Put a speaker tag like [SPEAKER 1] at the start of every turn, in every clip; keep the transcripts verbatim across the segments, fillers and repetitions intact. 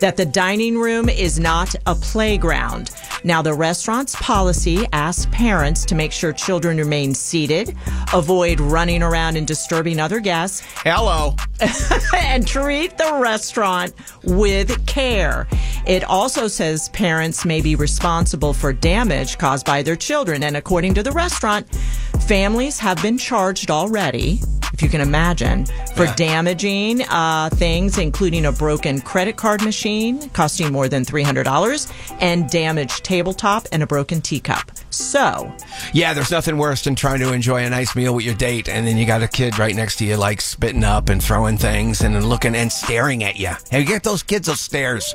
[SPEAKER 1] that the dining room is not a playground. Now, the restaurant's policy asks parents to make sure children remain seated, avoid running around and disturbing other guests.
[SPEAKER 2] Hello.
[SPEAKER 1] And treat the restaurant with care. It also says parents may be responsible for damage caused by their children. And according to the restaurant, families have been charged already, if you can imagine, for
[SPEAKER 2] Yeah.
[SPEAKER 1] damaging uh, things, including a broken credit card machine costing more than three hundred dollars and damaged tabletop and a broken teacup. So,
[SPEAKER 2] Yeah, there's nothing worse than trying to enjoy a nice meal with your date, and then you got a kid right next to you, like spitting up and throwing things and then looking and staring at you. Hey, get those kids upstairs.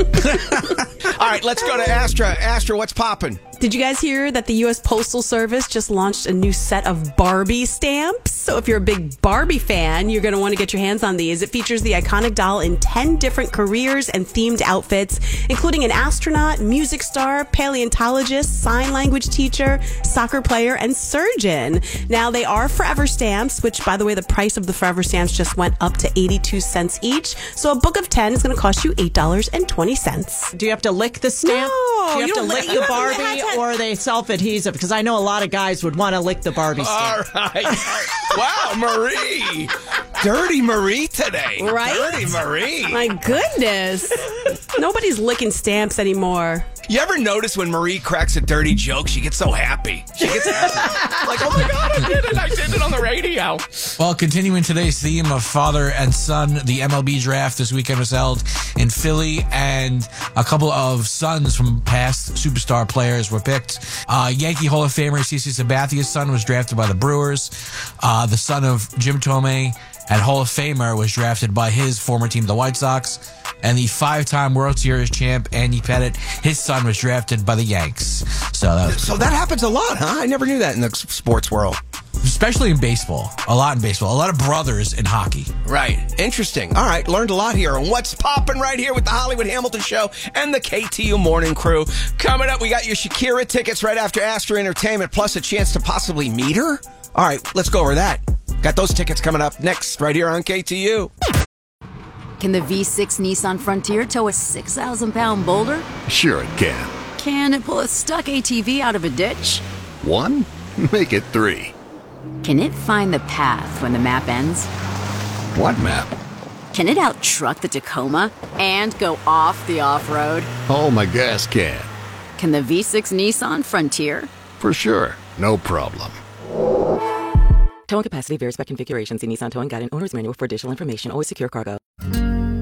[SPEAKER 2] All right, let's go to Astra. Astra, what's popping?
[SPEAKER 3] Did you guys hear that the U S Postal Service just launched a new set of Barbie stamps? So if you're a big Barbie fan, you're going to want to get your hands on these. It features the iconic doll in ten different careers and themed outfits, including an astronaut, music star, paleontologist, sign language teacher, soccer player, and surgeon. Now, they are forever stamps, which, by the way, the price of the forever stamps just went up to eighty-two cents each. So a book of ten is going to cost you eight dollars and twenty cents.
[SPEAKER 1] do you have to lick the stamp?
[SPEAKER 3] No,
[SPEAKER 1] do you have
[SPEAKER 3] you
[SPEAKER 1] to
[SPEAKER 3] don't
[SPEAKER 1] lick
[SPEAKER 3] lick-
[SPEAKER 1] the
[SPEAKER 3] you
[SPEAKER 1] Barbie,
[SPEAKER 3] have to-
[SPEAKER 1] or are they self-adhesive? Because I know a lot of guys would want to lick the Barbie
[SPEAKER 2] All
[SPEAKER 1] stamp.
[SPEAKER 2] right. Wow, Marie. Dirty Marie today.
[SPEAKER 3] Right?
[SPEAKER 2] Dirty Marie.
[SPEAKER 3] My goodness. Nobody's licking stamps anymore.
[SPEAKER 2] You ever notice when Marie cracks a dirty joke, she gets so happy? She gets happy. Like, oh my God, I did it. I did it on the radio.
[SPEAKER 4] Well, continuing today's theme of father and son, the M L B draft this weekend was held in Philly, and a couple of sons from past superstar players were picked. Uh, Yankee Hall of Famer CeCe Sabathia's son was drafted by the Brewers. Uh, the son of Jim Thome and Hall of Famer was drafted by his former team, the White Sox. And the five-time World Series champ, Andy Pettitte, his son was drafted by the Yanks. So that was
[SPEAKER 2] So that happens a lot, huh? I never knew that in the s- sports world.
[SPEAKER 4] especially in baseball. A lot in baseball. A lot of brothers in hockey.
[SPEAKER 2] Right. Interesting. All right. Learned a lot here. And what's popping right here with the Hollywood Hamilton Show and the K T U Morning Crew. Coming up, we got your Shakira tickets right after Astra Entertainment, plus a chance to possibly meet her. All right. Let's go over that. Got those tickets coming up next right here on K T U.
[SPEAKER 5] Can the V six Nissan Frontier tow a six thousand pound boulder?
[SPEAKER 6] Sure it can.
[SPEAKER 5] Can it pull a stuck A T V out of a ditch?
[SPEAKER 6] One? Make it three.
[SPEAKER 5] Can it find the path when the map ends?
[SPEAKER 6] What map?
[SPEAKER 5] Can it out-truck the Tacoma and go off the off-road?
[SPEAKER 6] Oh, my gas can.
[SPEAKER 5] Can the V six Nissan Frontier?
[SPEAKER 6] For sure. No problem.
[SPEAKER 7] Towing capacity varies by configuration. See Nissan Towing Guide and Owner's Manual for additional information. Always secure cargo.